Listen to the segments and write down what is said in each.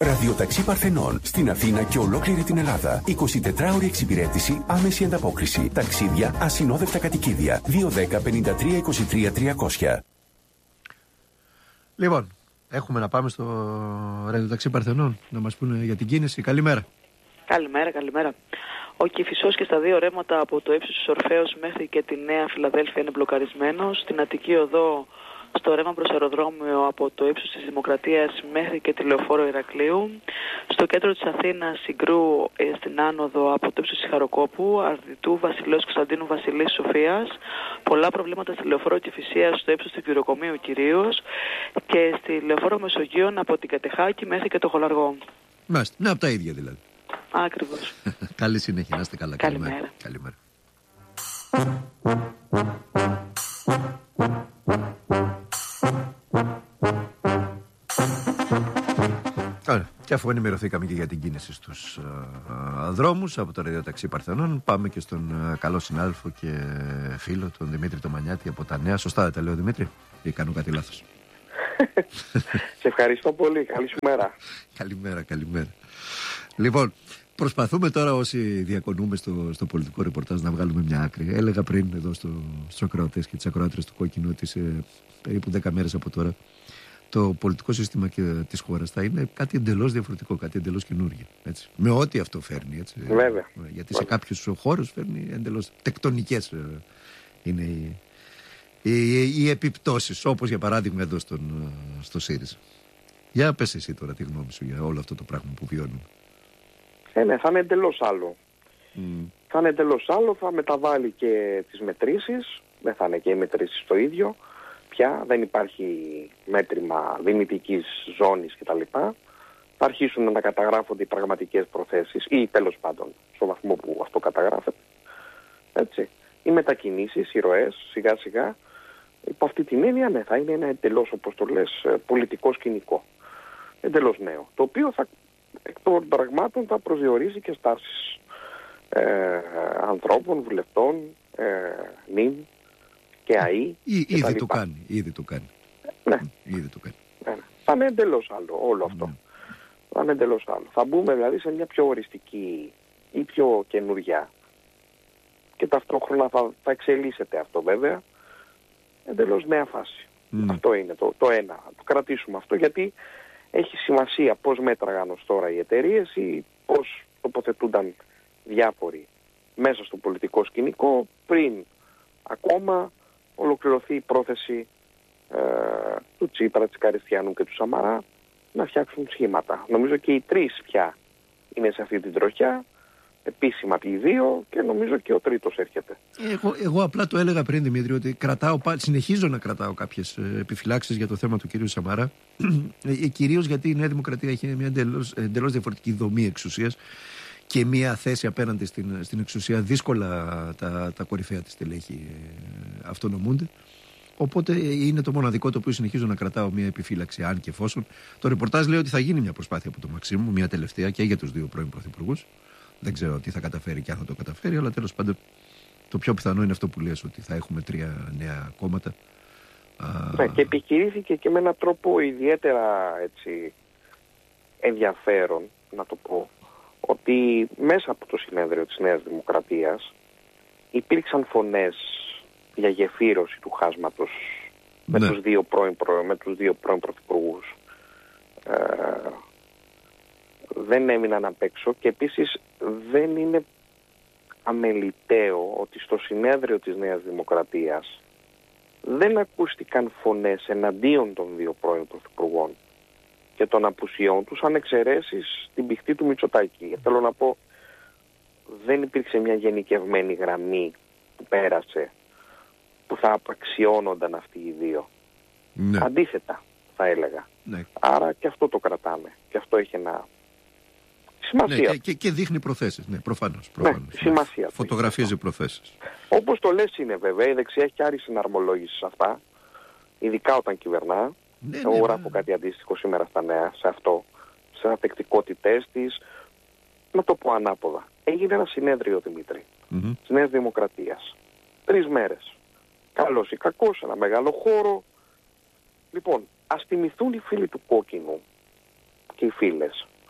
Ραδιοταξί Παρθενών στην Αθήνα και ολόκληρη την Ελλάδα. 24ωρη εξυπηρέτηση, άμεση ανταπόκριση. Ταξίδια, ασυνόδευτα κατοικίδια. 210-53-23-300. Λοιπόν, έχουμε να πάμε στο Ραδιοταξί Παρθενών να μας πούνε για την κίνηση. Καλημέρα. Καλημέρα. Ο Κηφισός και στα δύο ρέματα από το ύψος της Ορφέως μέχρι και τη Νέα Φιλαδέλφια είναι μπλοκαρισμένος. Στην Αττική Οδό, στο ρέμα προς αεροδρόμιο από το ύψος της Δημοκρατίας μέχρι και τη Λεωφόρο Ηρακλείου. Στο κέντρο της Αθήνας, Συγκρού, στην άνοδο από το ύψος της Χαροκόπου, Αρδιτού, Βασιλέως Κωνσταντίνου, Βασιλής Σοφίας. Πολλά προβλήματα στη Λεωφόρο Κηφισίας, στο ύψος του Κυροκομείου κυρίως. Και στη Λεωφόρο Μεσογείων από την Κατεχάκη μέχρι και το Χολαργό. Μάλιστα, ναι, από τα ίδια δηλαδή. Ακριβώς. Καλή συνέχεια, να είστε καλά. Καλημέρα. Ωραία. Και αφού ενημερωθήκαμε και για την κίνηση στους δρόμους από το Ραδιοταξί Παρθενών, πάμε και στον καλό συνάδελφο και φίλο, τον Δημήτρη Τομανιάτη από τα Νέα. Σωστά δεν τα λέω, Δημήτρη, ή κάνω κάτι λάθος? Σε ευχαριστώ πολύ. Καλή σου μέρα. Καλημέρα. Λοιπόν, προσπαθούμε τώρα όσοι διακονούμε στο πολιτικό ρεπορτάζ να βγάλουμε μια άκρη. Έλεγα πριν εδώ στους ακροατές και τις ακροάτρες του Κόκκινου ότι σε περίπου 10 μέρες από τώρα το πολιτικό σύστημα της χώρας θα είναι κάτι εντελώς διαφορετικό, κάτι εντελώς καινούργιο. Έτσι. Με ό,τι αυτό φέρνει. Έτσι. Βέβαια. Γιατί σε κάποιους χώρους φέρνει εντελώς τεκτονικές είναι οι επιπτώσεις, όπως για παράδειγμα εδώ στο ΣΥΡΙΖΑ. Για πες εσύ τώρα τη γνώμη σου για όλο αυτό το πράγμα που βιώνουμε. Ναι, θα είναι εντελώς άλλο. Θα είναι εντελώς άλλο, θα μεταβάλει και τις μετρήσεις, δεν θα είναι και οι μετρήσεις το ίδιο. Πια δεν υπάρχει μέτρημα δυνητικής ζώνης κτλ. Θα αρχίσουν να καταγράφονται οι πραγματικές προθέσεις ή τέλος πάντων στο βαθμό που αυτό καταγράφεται. Έτσι. Οι μετακινήσεις, οι ροές, σιγά σιγά, υπό αυτή την έννοια, ναι, θα είναι ένα εντελώς, όπως το λες, πολιτικό σκηνικό. Εντελώς νέο. Το οποίο εκ των πραγμάτων θα προσδιορίσει και στάσεις ανθρώπων, βουλευτών, νυν και ΑΗ. Ήδη το κάνει. Ναι. Ήδη το κάνει. Ναι. Θα είναι εντελώς άλλο όλο αυτό. Ναι. Θα είναι εντελώς άλλο. Θα μπούμε δηλαδή σε μια πιο οριστική ή πιο καινουριά. Και ταυτόχρονα θα εξελίσσεται αυτό βέβαια. Εντελώς νέα φάση. Αυτό είναι το ένα. Το κρατήσουμε αυτό γιατί έχει σημασία πώς μέτραγαν ως τώρα οι εταιρείες ή πώς τοποθετούνταν διάφοροι μέσα στο πολιτικό σκηνικό πριν ακόμα ολοκληρωθεί η πρόθεση του Τσίπρα, της Καριστιανού και του Σαμαρά να φτιάξουν σχήματα. Νομίζω και οι τρεις πια είναι σε αυτή την τροχιά, επίσημα οι δύο, και νομίζω και ο τρίτος έρχεται. Εγώ απλά το έλεγα πριν, Δημήτρη, ότι συνεχίζω να κρατάω κάποιες επιφυλάξεις για το θέμα του κυρίου Σαμαρά, κυρίως γιατί η Νέα Δημοκρατία έχει μια εντελώς διαφορετική δομή εξουσίας και μια θέση απέναντι στην εξουσία. Δύσκολα τα κορυφαία της στελέχη αυτονομούνται. Οπότε είναι το μοναδικό το οποίο συνεχίζω να κρατάω μια επιφύλαξη, αν και εφόσον. Το ρεπορτάζ λέει ότι θα γίνει μια προσπάθεια από το Μαξίμου, μια τελευταία και για τους δύο πρώην πρωθυπουργούς. Δεν ξέρω τι θα καταφέρει και αν θα το καταφέρει, αλλά τέλος πάντων το πιο πιθανό είναι αυτό που λες, ότι θα έχουμε 3 νέα κόμματα. Ναι, και επιχειρήθηκε και με έναν τρόπο ιδιαίτερα έτσι, ενδιαφέρον, να το πω, ότι μέσα από το συνέδριο της Νέας Δημοκρατίας υπήρξαν φωνές για γεφύρωση του χάσματος με τους δύο πρώην πρωθυπουργούς. Δεν έμειναν απ' έξω και επίσης δεν είναι αμεληταίο ότι στο συνέδριο της Νέας Δημοκρατίας δεν ακούστηκαν φωνές εναντίον των δύο πρώην πρωθυπουργών και των απουσιών τους, αν εξαιρέσεις την πηχτή του Μητσοτάκη. Θέλω να πω, δεν υπήρξε μια γενικευμένη γραμμή που πέρασε που θα απαξιώνονταν αυτοί οι δύο. Ναι. Αντίθετα, θα έλεγα. Ναι. Άρα και αυτό το κρατάμε. Και αυτό έχει ένα σημασία. Ναι, και δείχνει προθέσεις. Ναι, προφανώς. Ναι, σημασία. Φωτογραφίζει προθέσεις. Όπως το λες είναι βέβαια, η δεξιά έχει άλλη συναρμολόγηση σε αυτά. Ειδικά όταν κυβερνά. Ναι, εγώ γράφω κάτι αντίστοιχο σήμερα στα Νέα σε αυτό. Σε ανθεκτικότητές της. Να το πω ανάποδα. Έγινε ένα συνέδριο, Δημήτρη, της Νέας Δημοκρατίας. 3 μέρες. Καλός ή κακός, ένα μεγάλο χώρο. Λοιπόν, ας θυμηθούν οι φίλοι του Κόκκινου και οι φίλες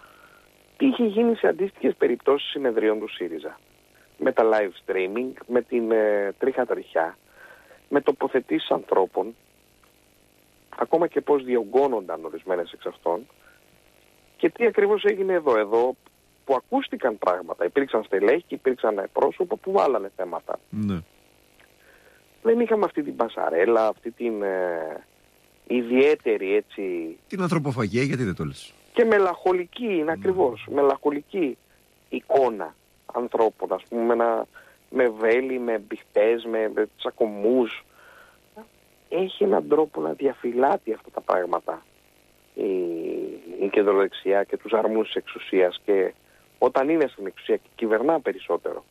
έχει γίνει σε αντίστοιχες περιπτώσεις συνεδρίων του ΣΥΡΙΖΑ. Με τα live streaming, με την τρίχα τριχιά, με τοποθετήσεις ανθρώπων, ακόμα και πώς διωγγώνονταν ορισμένες εξ αυτών. Και τι ακριβώς έγινε εδώ που ακούστηκαν πράγματα. Υπήρξαν στελέχη, υπήρξαν πρόσωπα που βάλανε θέματα. Ναι. Δεν είχαμε αυτή την πασαρέλα, αυτή την ιδιαίτερη έτσι... Την ανθρωποφαγία, γιατί δεν το λες. Και μελαγχολική, είναι ακριβώς, μελαγχολική εικόνα ανθρώπων, ας πούμε, με βέλη, με μπιχτές, με τσακωμούς. Έχει έναν τρόπο να διαφυλάτει αυτά τα πράγματα η κεντροδεξιά και τους αρμούς της εξουσίας, και όταν είναι στην εξουσία και κυβερνά περισσότερο.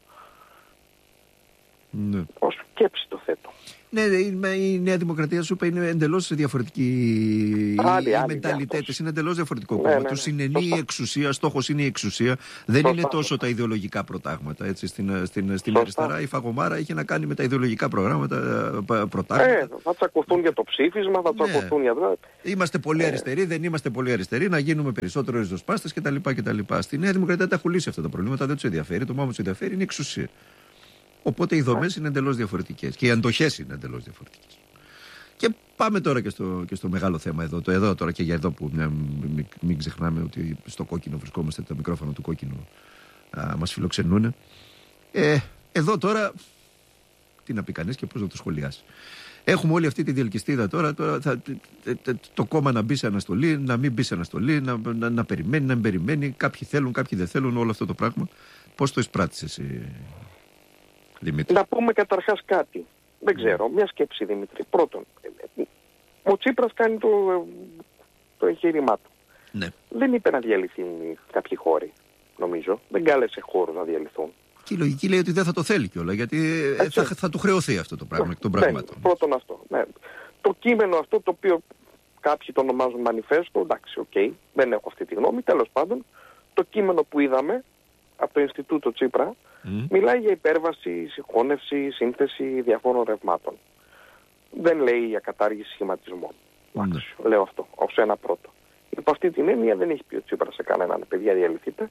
Ναι. Ως σκέψη το θέτω. Ναι, η Νέα Δημοκρατία σου είπε είναι εντελώς διαφορετική. Οι μενταλιτέτες είναι εντελώς διαφορετικό κόμμα. Ναι. Τους συνενεί η εξουσία, στόχος είναι η εξουσία. Δεν είναι τόσο τα ιδεολογικά προτάγματα. Έτσι, στην αριστερά η Φαγωμάρα είχε να κάνει με τα ιδεολογικά προτάγματα. Θα τσακωθούν για το ψήφισμα, θα τσακωθούν για το... Είμαστε πολύ αριστεροί, δεν είμαστε πολύ αριστεροί, να γίνουμε περισσότερο ριζοσπάστες κτλ. Στη Νέα Δημοκρατία τα έχουν λύσει αυτά τα προβλήματα, δεν τους ενδιαφέρει. Το μόνο που τους ενδιαφέρει είναι η εξουσία. Οπότε οι δομές είναι εντελώς διαφορετικές και οι αντοχές είναι εντελώς διαφορετικές. Και πάμε τώρα και στο μεγάλο θέμα εδώ τώρα και για εδώ που μην ξεχνάμε ότι στο κόκκινο βρισκόμαστε, τα μικρόφωνα του κόκκινου μας φιλοξενούν. Εδώ τώρα τι να πει κανείς και πώς να το σχολιάσει. Έχουμε όλη αυτή τη διελκυστίδα τώρα το κόμμα να μπει σε αναστολή, να μην μπει σε αναστολή, να περιμένει, να μην περιμένει. Κάποιοι θέλουν, κάποιοι δεν θέλουν, όλο αυτό το πράγμα. Πώς το εισπράττεις εσύ, Δημήτρη? Να πούμε καταρχάς κάτι. Δεν ξέρω, μια σκέψη, Δημήτρη. Πρώτον, ο Τσίπρας κάνει το εγχείρημά του. Ναι. Δεν είπε να διαλυθούν κάποιοι χώροι, νομίζω. Δεν κάλεσε χώρους να διαλυθούν. Και η λογική λέει ότι δεν θα το θέλει κιόλα, γιατί θα του χρεωθεί αυτό το πράγμα εκ των πραγμάτων. Πρώτον αυτό. Ναι. Το κείμενο αυτό, το οποίο κάποιοι το ονομάζουν μανιφέστο, εντάξει, οκ, δεν έχω αυτή τη γνώμη. Τέλος πάντων, το κείμενο που είδαμε από το Ινστιτούτο Τσίπρα μιλάει για υπέρβαση, συγχώνευση, σύνθεση διαφόρων ρευμάτων. Δεν λέει για κατάργηση σχηματισμών. Λέω αυτό ως ένα πρώτο. Υπό αυτή την έννοια δεν έχει πει ο Τσίπρας σε κανέναν, παιδιά, διαλυθείτε.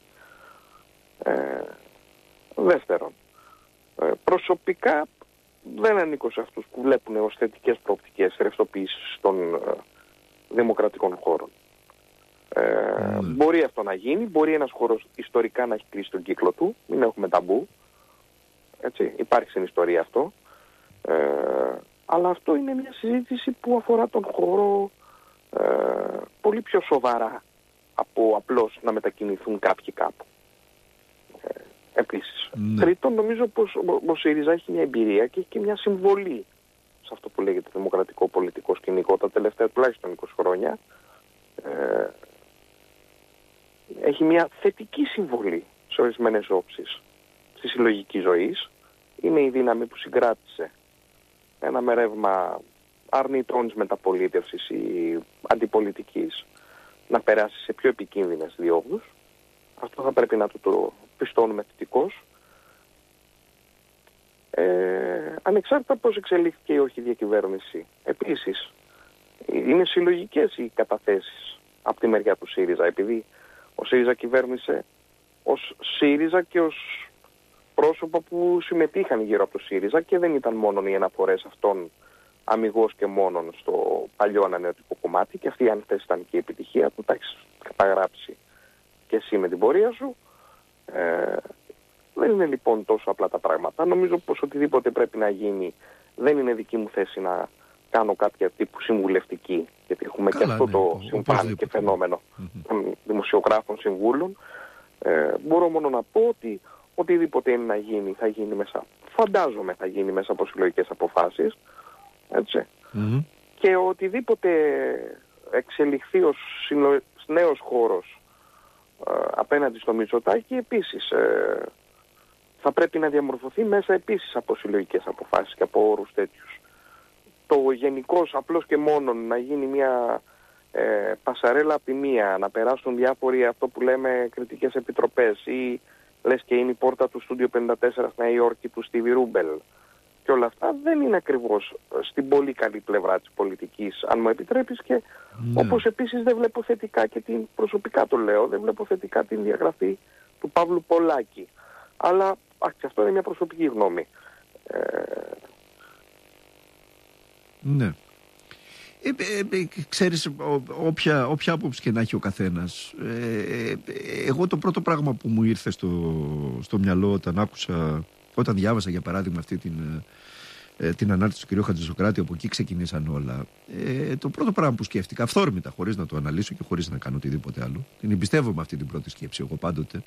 Δεύτερον, προσωπικά δεν ανήκω σε αυτούς που βλέπουν ως θετικές προοπτικές ρευστοποίησης των δημοκρατικών χώρων. Μπορεί αυτό να γίνει, μπορεί ένας χώρος ιστορικά να έχει κλείσει τον κύκλο του, μην έχουμε ταμπού, έτσι, υπάρχει στην ιστορία αυτό, αλλά αυτό είναι μια συζήτηση που αφορά τον χώρο πολύ πιο σοβαρά από απλώς να μετακινηθούν κάποιοι κάπου. Επίσης. Τρίτον, νομίζω πως ο ΣΥΡΙΖΑ έχει μια εμπειρία και έχει και μια συμβολή σε αυτό που λέγεται δημοκρατικό πολιτικό σκηνικό τα τελευταία τουλάχιστον 20 χρόνια. Έχει μια θετική συμβολή σε ορισμένες όψεις στη συλλογική ζωή. Είναι η δύναμη που συγκράτησε ένα μερεύμα αρνητών μεταπολίτευσης ή αντιπολιτικής να περάσει σε πιο επικίνδυνες διόδους. Αυτό θα πρέπει να το πιστώνουμε θετικώς. Ανεξάρτητα πώς εξελίχθηκε η όχι διακυβέρνηση. Επίσης, είναι συλλογικές οι καταθέσεις από τη μεριά του ΣΥΡΙΖΑ, επειδή ο ΣΥΡΙΖΑ κυβέρνησε ως ΣΥΡΙΖΑ και ως πρόσωπα που συμμετείχαν γύρω από το ΣΥΡΙΖΑ και δεν ήταν μόνο οι αναφορές αυτών αμιγώς και μόνον στο παλιό ανανεωτικό κομμάτι, και αυτή αν θες ήταν και η επιτυχία που τα έχεις καταγράψει και εσύ με την πορεία σου. Δεν είναι λοιπόν τόσο απλά τα πράγματα. Νομίζω πως οτιδήποτε πρέπει να γίνει, δεν είναι δική μου θέση να κάνω κάποια τύπου συμβουλευτική, γιατί έχουμε και αυτό το συμβάν και φαινόμενο των δημοσιογράφων συμβούλων. Μπορώ μόνο να πω ότι οτιδήποτε είναι να γίνει θα γίνει μέσα, φαντάζομαι θα γίνει μέσα από συλλογικές αποφάσεις, έτσι. Και οτιδήποτε εξελιχθεί ως νέος χώρος απέναντι στο Μητσοτάκη επίσης θα πρέπει να διαμορφωθεί μέσα επίσης από συλλογικές αποφάσεις και από όρους τέτοιους. Το γενικώς απλώς και μόνο να γίνει μια πασαρέλα από τη μία, να περάσουν διάφοροι αυτό που λέμε κριτικές επιτροπές ή λες και είναι η πόρτα του Στούντιο 54 στη Νέα Υόρκη του Στίβι Ρούμπελ και όλα αυτά δεν είναι ακριβώς στην πολύ καλή πλευρά της πολιτικής, αν μου επιτρέπεις, και όπως επίσης δεν βλέπω θετικά και προσωπικά το λέω, δεν βλέπω θετικά την διαγραφή του Παύλου Πολάκη. Αλλά αυτό είναι μια προσωπική γνώμη. Ναι. Ξέρεις, όποια άποψη και να έχει ο καθένας, εγώ το πρώτο πράγμα που μου ήρθε στο μυαλό όταν διάβασα για παράδειγμα αυτή την ανάρτηση του κ. Χατζησοκράτη, από εκεί ξεκινήσαν όλα, το πρώτο πράγμα που σκέφτηκα, αυθόρμητα, χωρίς να το αναλύσω και χωρίς να κάνω οτιδήποτε άλλο, την εμπιστεύομαι αυτή την πρώτη σκέψη εγώ πάντοτε,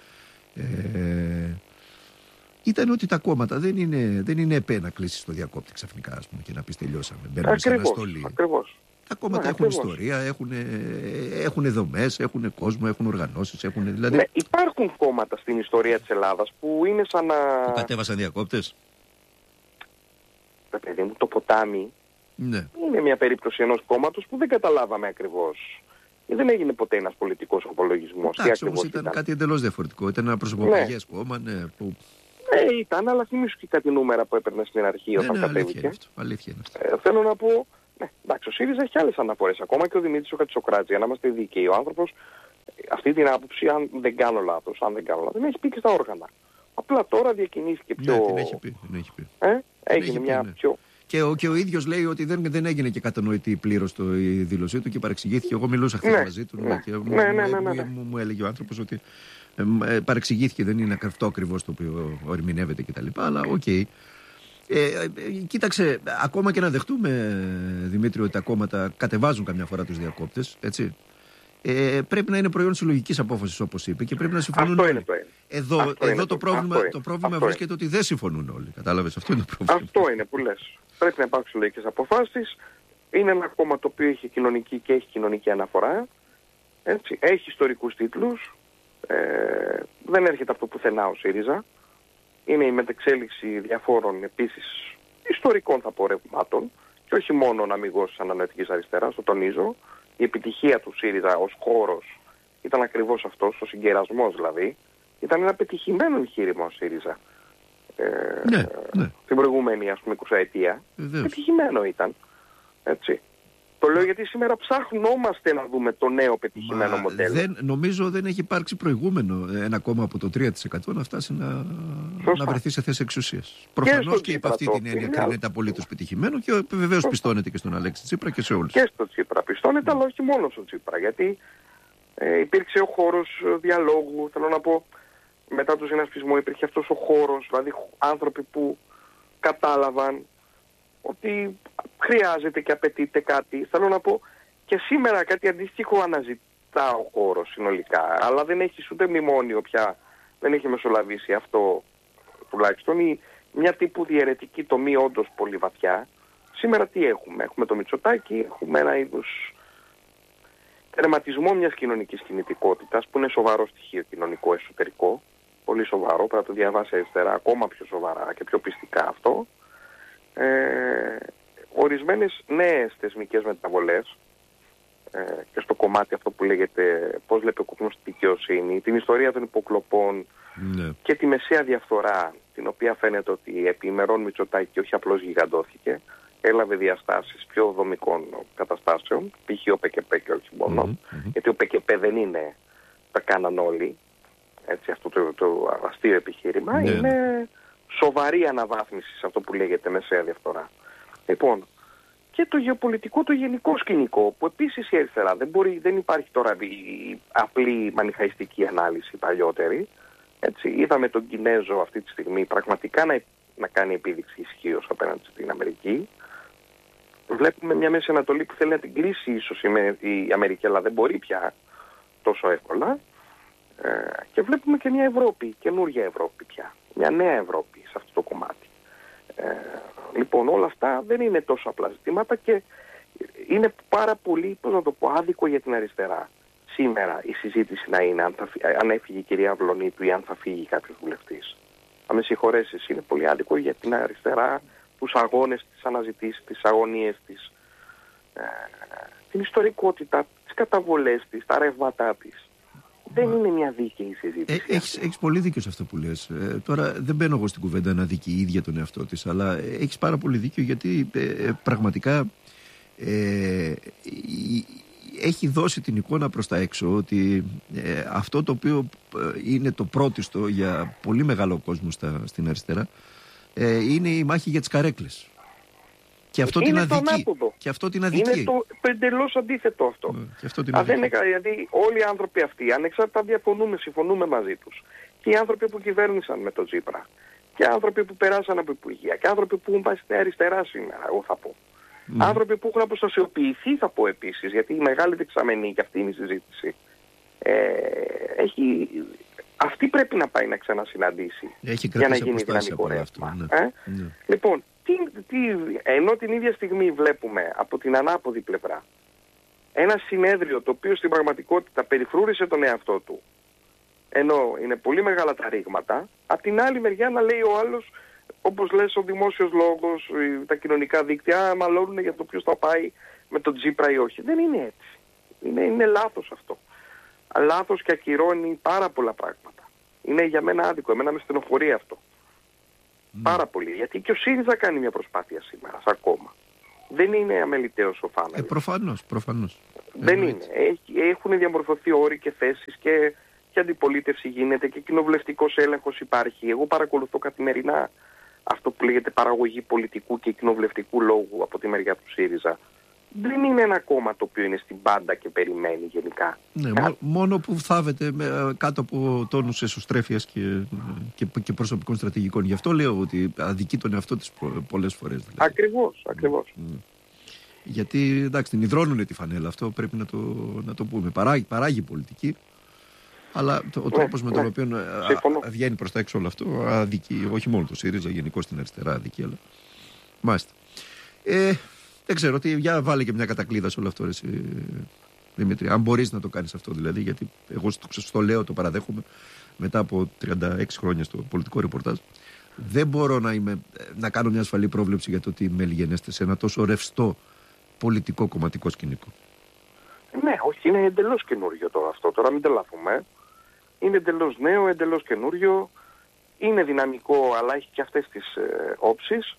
ήταν ότι τα κόμματα δεν είναι ΕΠΕ να κλείσει το διακόπτη ξαφνικά, ας πούμε, και να πει τελειώσαμε. Μπαίνουμε σε αναστολή. Ακριβώς. Τα κόμματα έχουν ιστορία, έχουν δομές, έχουν κόσμο, έχουν οργανώσεις. Δηλαδή... Ναι, υπάρχουν κόμματα στην ιστορία της Ελλάδας που είναι σαν να... Που κατέβασαν διακόπτες. Παιδί μου, το ποτάμι είναι μια περίπτωση ενός κόμματος που δεν καταλάβαμε ακριβώς. Δεν έγινε ποτέ ένας πολιτικός απολογισμός. Εντάξει, όμως ήταν κάτι εντελώς διαφορετικό. Ήταν ένα προσωποπαγές κόμμα, που... ήταν, αλλά θυμίσου και κάτι νούμερα που έπαιρνε στην αρχή όταν κατέβηκε. Αλήθεια είναι αυτό. Θέλω να πω, εντάξει, ο ΣΥΡΙΖΑ έχει άλλες αναφορές. Ακόμα και ο Δημήτρης ο Χατζησοκράτης, για να είμαστε δίκαιοι, ο άνθρωπος αυτή την άποψη, αν δεν κάνω λάθος, την έχει πει και στα όργανα. Απλά τώρα διακινήθηκε πιο... Ναι, την έχει πει. Έγινε μια πιο... Και ο ίδιος λέει ότι δεν έγινε και κατανοητή πλήρως η δήλωσή του και παρεξηγήθηκε. Εγώ μιλούσα χθες μαζί του και μου έλεγε ο άνθρωπος ότι παρεξηγήθηκε, δεν είναι αυτό ακριβώς το οποίο ερμηνεύεται κτλ. Αλλά οκ. Κοίταξε, ακόμα και να δεχτούμε, Δημήτρη, ότι τα κόμματα κατεβάζουν καμιά φορά τους διακόπτες, έτσι. Πρέπει να είναι προϊόν συλλογικής απόφασης, όπως είπε, και πρέπει να συμφωνούν όλοι. Εδώ το πρόβλημα βρίσκεται ότι δεν συμφωνούν όλοι. Κατάλαβες, αυτό είναι το πρόβλημα. Αυτό είναι που λες. Πρέπει να υπάρξουν συλλογικές αποφάσεις. Είναι ένα κόμμα το οποίο έχει κοινωνική και έχει κοινωνική αναφορά. Έτσι. Έχει ιστορικούς τίτλους. Δεν έρχεται από το πουθενά ο ΣΥΡΙΖΑ. Είναι η μετεξέλιξη διαφόρων επίσης ιστορικών θα πω ρευμάτων και όχι μόνο αμιγώς της ανανοητικής αριστεράς, το τονίζω. Η επιτυχία του ΣΥΡΙΖΑ ως χώρος ήταν ακριβώς αυτός, ο συγκερασμός δηλαδή. Ήταν ένα πετυχημένο εγχείρημα ο ΣΥΡΙΖΑ την προηγούμενη, ας πούμε, 20 ετία. Πετυχημένο ήταν. Έτσι. Το λέω γιατί σήμερα ψάχνόμαστε να δούμε το νέο πετυχημένο μοντέλο. Νομίζω δεν έχει υπάρξει προηγούμενο ένα κόμμα από το 3% να φτάσει να βρεθεί σε θέση εξουσίας. Προφανώς και υπ' αυτή την έννοια κρίνεται απολύτως πετυχημένο και βεβαίως πιστώνεται και στον Αλέξη Τσίπρα και σε όλους. Και στο Τσίπρα πιστώνεται, αλλά όχι μόνο στο Τσίπρα. Γιατί υπήρξε ο χώρος διαλόγου. Θέλω να πω, μετά το συνασπισμό υπήρχε αυτός ο χώρος, δηλαδή άνθρωποι που κατάλαβαν ότι χρειάζεται και απαιτείται κάτι. Θέλω να πω και σήμερα κάτι αντίστοιχο αναζητά ο χώρος συνολικά. Αλλά δεν έχει ούτε μνημόνιο πια, δεν έχει μεσολαβήσει αυτό τουλάχιστον. Ή μια τύπου διαιρετική τομή όντως πολύ βαθιά. Σήμερα τι έχουμε? Έχουμε το Μητσοτάκη, έχουμε ένα είδους τερματισμό μιας κοινωνικής κινητικότητας που είναι σοβαρό στοιχείο κοινωνικό εσωτερικό. Πολύ σοβαρό, πρέπει να το διαβάσει αριστερά ακόμα πιο σοβαρά και πιο πιστικά αυτό. Ορισμένες νέες θεσμικές μεταβολές και στο κομμάτι αυτό που λέγεται πώς βλέπει ο κόσμος τη δικαιοσύνη, την ιστορία των υποκλοπών και τη μεσαία διαφθορά, την οποία φαίνεται ότι επί ημερών Μητσοτάκη όχι απλώς γιγαντώθηκε, έλαβε διαστάσεις πιο δομικών καταστάσεων, π.χ. ο ΠΚΠ και όχι μόνο, γιατί ο ΠΚΠ δεν είναι, τα κάναν όλοι, έτσι, αυτό το αστείο επιχείρημα, είναι σοβαρή αναβάθμιση σε αυτό που λέγεται μεσαία διαφθορά. Λοιπόν, και το γεωπολιτικό, το γενικό σκηνικό, που επίσης η αριστερά δεν υπάρχει τώρα η απλή μανιχαϊστική ανάλυση παλιότερη. Έτσι, είδαμε τον Κινέζο αυτή τη στιγμή πραγματικά να κάνει επίδειξη ισχύως απέναντι στην Αμερική. Βλέπουμε μια Μέση Ανατολή που θέλει να την κλείσει ίσως η Αμερική, αλλά δεν μπορεί πια τόσο εύκολα. Και βλέπουμε και μια Ευρώπη, καινούργια Ευρώπη πια. Μια νέα Ευρώπη σε αυτό το κομμάτι. Λοιπόν, όλα αυτά δεν είναι τόσο απλά ζητήματα και είναι πάρα πολύ, πώς να το πω, άδικο για την αριστερά. Σήμερα η συζήτηση να είναι αν έφυγε η κυρία Αυλωνίτου ή αν θα φύγει κάποιος βουλευτής. Θα με συγχωρέσεις, είναι πολύ άδικο για την αριστερά, τους αγώνες, τις αναζητήσεις, τις αγωνίες της, την ιστορικότητα, τις καταβολές της, τα ρεύματά της. Δεν είναι μια δίκαιη συζήτηση. Έχεις πολύ δίκιο σε αυτό που λες. Τώρα δεν μπαίνω εγώ στην κουβέντα να δίκει η ίδια τον εαυτό της, αλλά έχεις πάρα πολύ δίκιο, γιατί πραγματικά έχει δώσει την εικόνα προς τα έξω ότι αυτό το οποίο είναι το πρώτιστο για πολύ μεγάλο κόσμο στην αριστερά είναι η μάχη για τις καρέκλες. Και αυτό είναι την αδικεί. το ανάποδο. Και αυτό την αδικεί. Είναι το εντελώς αντίθετο αυτό. Και αυτό την αδικεί. Δηλαδή όλοι οι άνθρωποι αυτοί, ανεξάρτητα διαφωνούμε, συμφωνούμε μαζί τους. Και οι άνθρωποι που κυβέρνησαν με τον Τσίπρα. Και άνθρωποι που περάσαν από υπουργεία. Και άνθρωποι που έχουν πάει στην αριστερά σήμερα, εγώ θα πω. Άνθρωποι που έχουν αποστασιοποιηθεί, θα πω επίσης, γιατί η μεγάλη δεξαμενή, και αυτή είναι η συζήτηση, αυτή πρέπει να πάει να ξανασυναντήσει για να γίνει δυναμικό ρεύμα. Λοιπόν, ενώ την ίδια στιγμή βλέπουμε από την ανάποδη πλευρά ένα συνέδριο το οποίο στην πραγματικότητα περιφρούρησε τον εαυτό του, ενώ είναι πολύ μεγάλα τα ρήγματα, από την άλλη μεριά να λέει ο άλλος, όπως λες, ο δημόσιος λόγος, τα κοινωνικά δίκτυα μαλώνουν για το ποιος θα πάει με τον Τσίπρα ή όχι. Δεν είναι έτσι. Είναι λάθος αυτό. Λάθος και ακυρώνει πάρα πολλά πράγματα. Είναι για μένα άδικο. Εμένα με στενοχωρεί αυτό. Πάρα πολύ. Γιατί και ο ΣΥΡΙΖΑ κάνει μια προσπάθεια σήμερα, ακόμα. Δεν είναι αμεληταίος ο Φάνελης. Προφανώς. Δεν είναι. Έχουν διαμορφωθεί όροι και θέσεις και αντιπολίτευση γίνεται και κοινοβουλευτικός έλεγχος υπάρχει. Εγώ παρακολουθώ καθημερινά αυτό που λέγεται παραγωγή πολιτικού και κοινοβουλευτικού λόγου από τη μεριά του ΣΥΡΙΖΑ. Δεν είναι ένα κόμμα το οποίο είναι στην πάντα και περιμένει γενικά. Ναι, μόνο που θάβεται κάτω από τόνους εσωστρέφειας και προσωπικών στρατηγικών. Γι' αυτό λέω ότι αδικεί τον εαυτό της πολλές φορές. Δηλαδή. Ακριβώς. Γιατί εντάξει, την υδρώνουν τη φανέλα, αυτό πρέπει να το πούμε. Παράγει πολιτική, αλλά ο τρόπος με τον οποίο βγαίνει προς τα έξω όλο αυτό αδικεί, όχι μόνο το ΣΥΡΙΖΑ, γενικώς στην αριστερά αδικεί, αλλά μάλιστα. Δεν ξέρω, για βάλε και μια κατακλείδα σε όλο αυτό, Δημήτρη. Αν μπορείς να το κάνεις αυτό, δηλαδή, γιατί εγώ στο λέω, το παραδέχομαι, μετά από 36 χρόνια στο πολιτικό ρεπορτάζ, δεν μπορώ να κάνω μια ασφαλή πρόβλεψη για το ότι μελιγενέστε σε ένα τόσο ρευστό πολιτικό κομματικό σκηνικό. Ναι, όχι, είναι εντελώς καινούριο τώρα αυτό. Τώρα μην τρελαθούμε. Είναι εντελώς νέο, εντελώς καινούριο. Είναι δυναμικό, αλλά έχει και αυτές τις όψεις.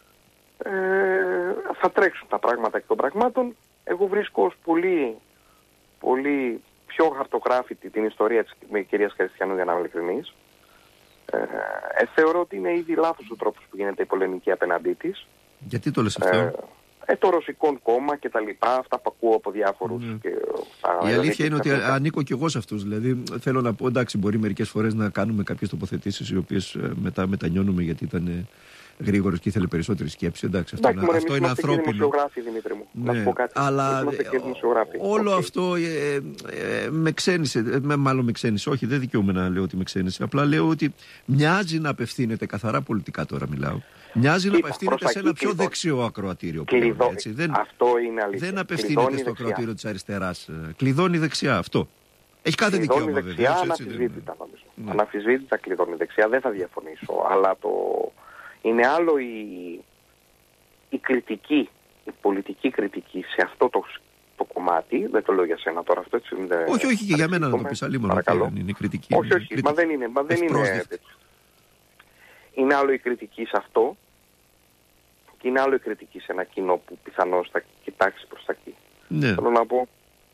Θα τρέξουν τα πράγματα εκ των πραγμάτων. Εγώ βρίσκω ως πολύ, πολύ πιο χαρτογράφητη την ιστορία της κυρίας Χριστιανού, για να είμαι ειλικρινής. Θεωρώ ότι είναι ήδη λάθος ο τρόπος που γίνεται η πολεμική απέναντί της. Γιατί το λες αυτό? Το Ρωσικό κόμμα και τα λοιπά, αυτά που ακούω από διάφορους. Η αλήθεια είναι ότι ανήκω κι εγώ σε αυτούς. Δηλαδή θέλω να πω, εντάξει, μπορεί μερικές φορές να κάνουμε κάποιες τοποθετήσεις οι οποίες μετά μετανιώνουμε γιατί ήταν γρήγορος και ήθελε περισσότερη σκέψη. Εντάξει, αυτό είναι ανθρώπινο. Δημοσιογράφοι, Δημήτρη μου. Ναι, να σου πω κάτι. Αλλά όλο αυτό με ξένησε. Μάλλον με ξένησε. Όχι, δεν δικαιούμαι να λέω ότι με ξένησε. Απλά λέω ότι μοιάζει να απευθύνεται, καθαρά πολιτικά τώρα μιλάω, μοιάζει να απευθύνεται σε ένα πιο δεξιό ακροατήριο. Αυτό είναι αλήθεια. Δεν απευθύνεται στο ακροατήριο της αριστεράς. Κλειδώνει δεξιά αυτό. Έχει κάθε δικαίωμα βέβαια. Αναμφισβήτητα, νομίζω. Αναμφισβήτητα κλειδώνει δεξιά, δεν θα διαφωνήσω. Αλλά είναι άλλο η κριτική, η πολιτική κριτική σε αυτό το κομμάτι. Δεν το λέω για σένα τώρα αυτό, έτσι. Όχι, και για μένα να το πεις αλλήμον. Είναι κριτική. Όχι, μα δεν είναι. Είναι άλλο η κριτική σε αυτό και είναι άλλο η κριτική σε ένα κοινό που πιθανώς θα κοιτάξει προς τα εκεί. Ναι. Θέλω να πω,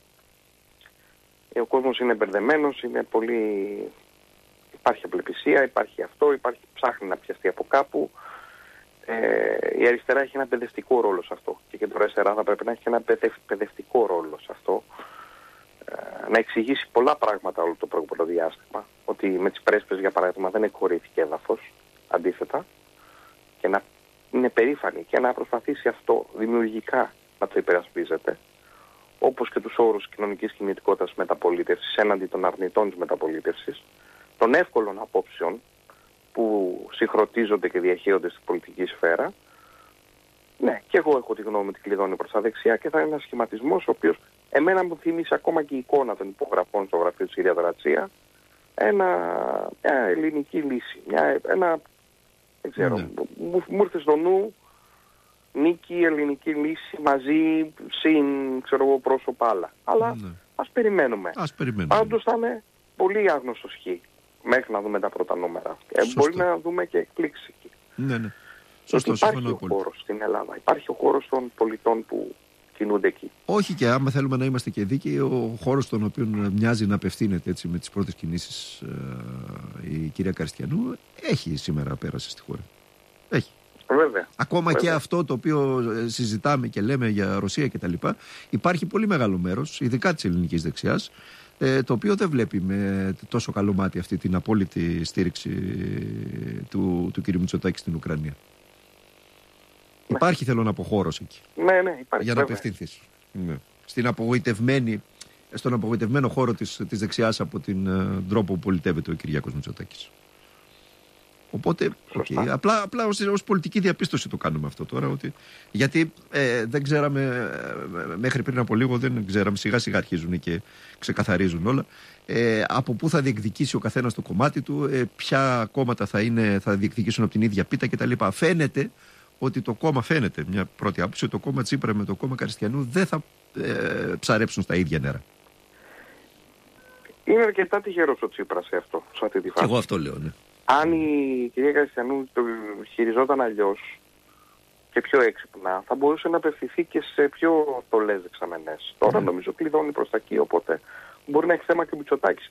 ο κόσμος είναι μπερδεμένος, είναι πολύ... Υπάρχει απελπισία, υπάρχει αυτό, ψάχνει να πιαστεί από κάπου. Η αριστερά έχει ένα παιδευτικό ρόλο σε αυτό και το αριστερά θα πρέπει να έχει ένα παιδευτικό ρόλο σε αυτό. Να εξηγήσει πολλά πράγματα όλο το προηγούμενο διάστημα, ότι με τις πρέσπες για παράδειγμα δεν εκχωρήθηκε έδαφος, αντίθετα, και να είναι περήφανη και να προσπαθήσει αυτό δημιουργικά να το υπερασπίζεται, όπως και τους όρους κοινωνικής κινητικότητας μεταπολίτευσης έναντι των αρνητών της μεταπολίτευσης, των εύκολων απόψεων που συγχρονίζονται και διαχέονται στην πολιτική σφαίρα. Ναι, και εγώ έχω τη γνώμη ότι κλειδώνει προς τα δεξιά και θα είναι ένας σχηματισμός ο οποίος εμένα μου θυμίσει ακόμα και η εικόνα των υπογραφών στο γραφείο της κυρία Δρατσία, μια ελληνική λύση, δεν ξέρω, μου ήρθε στο νου νίκη, ελληνική λύση μαζί, συν, πρόσωπα άλλα. Αλλά ας περιμένουμε. Πάντως θα είναι πολύ άγνωστος χ μέχρι να δούμε τα πρώτα νούμερα. Μπορεί να δούμε και εκπλήξεις εκεί. Ναι. Σωστό, υπάρχει ο χώρος στην Ελλάδα. Υπάρχει ο χώρος των πολιτών που κινούνται εκεί. Όχι, και άμα θέλουμε να είμαστε και δίκαιοι, ο χώρος στον οποίο μοιάζει να απευθύνεται έτσι, με τις πρώτες κινήσεις η κυρία Καριστιανού έχει σήμερα πέρασε στη χώρα. Έχει. Βέβαια. Ακόμα και αυτό το οποίο συζητάμε και λέμε για Ρωσία και τα λοιπά, υπάρχει πολύ μεγάλο μέρος, ειδικά της ελληνικής δεξιάς, το οποίο δεν βλέπει με τόσο καλό μάτι αυτή την απόλυτη στήριξη του κ. Μητσοτάκη στην Ουκρανία. Ναι. Υπάρχει, θέλω να πω, χώρος εκεί. Ναι, υπάρχει. Για να απευθυνθείς. Ναι. Στον απογοητευμένο χώρο της δεξιάς από την τρόπο που πολιτεύεται ο Κυριάκος Μητσοτάκης. Οπότε, απλά ως πολιτική διαπίστωση το κάνουμε αυτό τώρα. Γιατί δεν ξέραμε, μέχρι πριν από λίγο δεν ξέραμε, σιγά σιγά αρχίζουν και ξεκαθαρίζουν όλα, από πού θα διεκδικήσει ο καθένας το κομμάτι του, ποια κόμματα θα διεκδικήσουν από την ίδια πίτα κτλ. Φαίνεται ότι το κόμμα, μια πρώτη άποψη, το κόμμα Τσίπρα με το κόμμα Καριστιανού δεν θα ψαρέψουν στα ίδια νερά. Είναι αρκετά τυχερός ο Τσίπρας σε αυτή τη φάση. Εγώ αυτό λέω, ναι. Αν η κυρία Καριστιανού το χειριζόταν αλλιώς και πιο έξυπνα, θα μπορούσε να απευθυνθεί και σε πιο θολές δεξαμενές. Τώρα νομίζω κλειδώνει προς τα εκεί, οπότε μπορεί να έχει θέμα και ο Μητσοτάκης.